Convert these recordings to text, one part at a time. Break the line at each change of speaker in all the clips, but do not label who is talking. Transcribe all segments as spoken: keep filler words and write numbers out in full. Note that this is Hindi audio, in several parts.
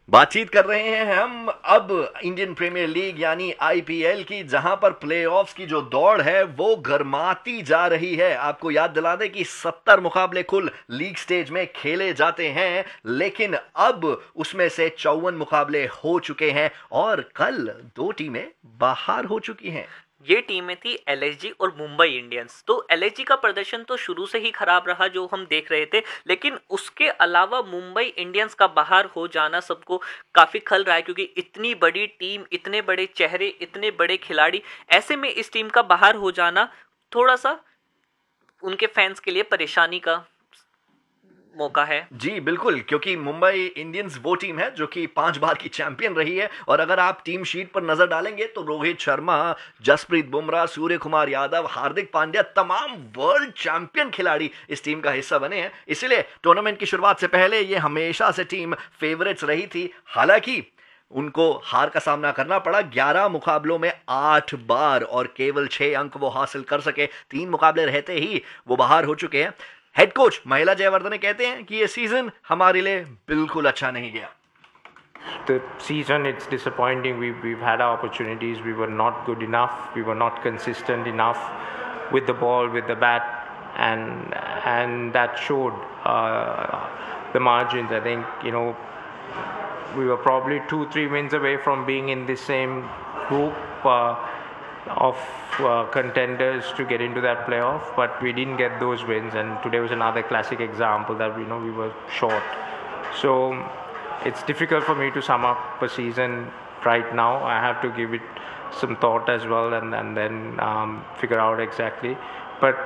बातचीत कर रहे हैं हम अब इंडियन प्रीमियर लीग यानी आईपीएल की, जहां पर प्लेऑफ्स की जो दौड़ है वो गर्माती जा रही है। आपको याद दिला दें कि सत्तर मुकाबले कुल लीग स्टेज में खेले जाते हैं, लेकिन अब उसमें से चौवन मुकाबले हो चुके हैं और कल दो टीमें बाहर हो चुकी हैं।
ये टीमें थी एलएसजी और मुंबई इंडियंस। तो एलएसजी का प्रदर्शन तो शुरू से ही खराब रहा जो हम देख रहे थे, लेकिन उसके अलावा मुंबई इंडियंस का बाहर हो जाना सबको काफ़ी खल रहा है, क्योंकि इतनी बड़ी टीम, इतने बड़े चेहरे, इतने बड़े खिलाड़ी, ऐसे में इस टीम का बाहर हो जाना थोड़ा सा उनके फैंस के लिए परेशानी का मौका है।
जी बिल्कुल, क्योंकि मुंबई इंडियंस वो टीम है जो कि पांच बार की चैंपियन रही है और अगर आप टीम शीट पर नजर डालेंगे तो रोहित शर्मा, जसप्रीत बुमराह, सूर्य कुमार यादव, हार्दिक पांड्या, तमाम वर्ल्ड चैंपियन खिलाड़ी इस टीम का हिस्सा बने हैं। इसलिए टूर्नामेंट की शुरुआत से पहले ये हमेशा से टीम फेवरेट्स रही थी। हालांकि उनको हार का सामना करना पड़ा, ग्यारह मुकाबलों में आठ बार, और केवल छह अंक वो हासिल कर सके। तीन मुकाबले रहते ही वो बाहर हो चुके हैं। हेड कोच महिला जयवर्धने कहते हैं कि ये सीजन हमारे लिए बिल्कुल अच्छा नहीं गया।
The season, it's disappointing. We've, we've had our opportunities. We were not good enough. We were not consistent enough with the ball, with the bat, and and that showed uh, the margins. I think, you know, we were probably two, three wins away from being in the same group uh, of uh, contenders to get into that playoff, but we didn't get those wins, and today was another classic example that, you know, we were short. So it's difficult for me to sum up a season right now. I have to give it some thought as well, and, and then um, figure out exactly. But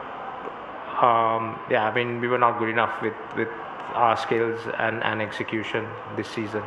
um, yeah, I mean, we were not good enough with, with our skills and, and execution this season.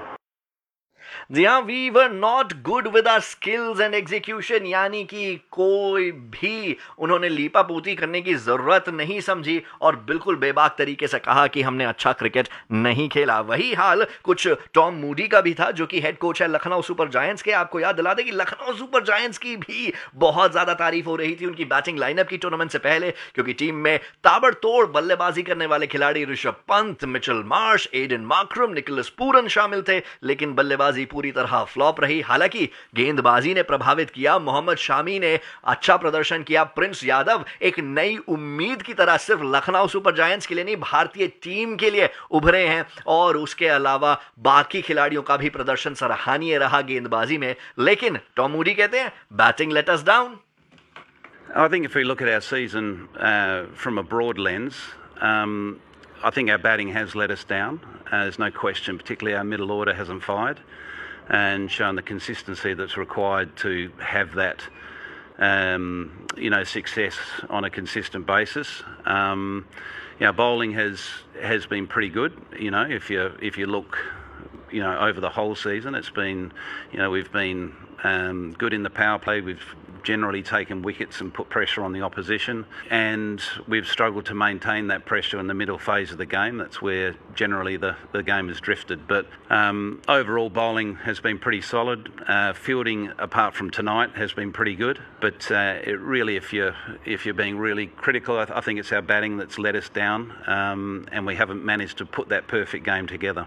जी हाँ, we were not good with our skills and execution, यानी कि कोई भी उन्होंने लीपापोती करने की जरूरत नहीं समझी और बिल्कुल बेबाक तरीके से कहा कि हमने अच्छा क्रिकेट नहीं खेला। वही हाल कुछ टॉम मूडी का भी था, जो कि हेड कोच है लखनऊ सुपर जायंट्स के। आपको याद दिला दें कि लखनऊ सुपर जायंट्स की भी बहुत ज्यादा तारीफ हो रही थी उनकी बैटिंग लाइनअप की टूर्नामेंट से पहले, क्योंकि टीम में ताबड़तोड़ बल्लेबाजी करने वाले खिलाड़ी Rishabh Pant, Mitchell Marsh, Aiden Markram, Nicholas Pooran शामिल थे, लेकिन बल्लेबाजी पूरी तरह फ्लॉप रही। हालांकि गेंदबाजी ने प्रभावित किया, मोहम्मद शामी ने अच्छा प्रदर्शन किया, प्रिंस यादव एक नई उम्मीद की तरह सिर्फ लखनऊ सुपर जायंट्स के लिए नहीं, भारतीय टीम के लिए उभरे हैं, और उसके अलावा बाकी खिलाड़ियों का भी प्रदर्शन सराहनीय रहा गेंदबाजी में। लेकिन टॉम मूडी कहते हैं batting let us down.
I think if we look at our season uh, from a broad lens, um, I think our batting has let us down. Uh, there's no question, particularly our middle order hasn't fired and shown the consistency that's required to have that, um, you know, success on a consistent basis. Um, you know, bowling has has been pretty good. You know, if you if you look, you know, over the whole season, it's been, you know, we've been um, good in the power play. We've generally taken wickets and put pressure on the opposition, and we've struggled to maintain that pressure in the middle phase of the game. That's where generally the, the game has drifted. But um, overall bowling has been pretty solid. Uh, fielding, apart from tonight, has been pretty good. But uh, it really, if you're if you're being really critical, I, th- I think it's our batting that's let us down, um, and we haven't managed to put that perfect game together.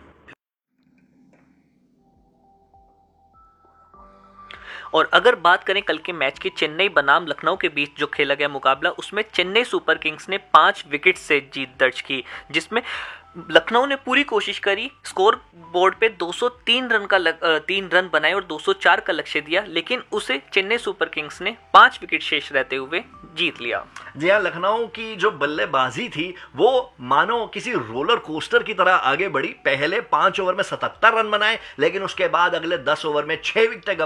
और अगर बात करें कल के मैच की, चेन्नई बनाम लखनऊ के बीच जो खेला गया मुकाबला, उसमें चेन्नई सुपर किंग्स ने पांच विकेट से जीत दर्ज की, जिसमें लखनऊ ने पूरी कोशिश करी, स्कोर बोर्ड पे दो सौ तीन रन का लग, तीन रन बनाए और दो सौ चार का लक्ष्य दिया, लेकिन उसे चेन्नई सुपर किंग्स ने पांच विकेट शेष रहते हुए जीत लिया।
जी हाँ, लखनऊ की जो बल्लेबाजी थी वो मानो किसी रोलर कोस्टर की तरह आगे बढ़ी। पहले पांच ओवर में सतहत्तर रन बनाए, लेकिन उसके बाद अगले दस ओवर में छह विकेट